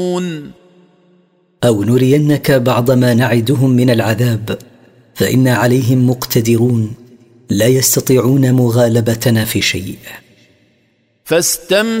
أو نرينك بعض ما نعدهم من العذاب فإن عليهم مقتدرون لا يستطيعون مغالبتنا في شيء.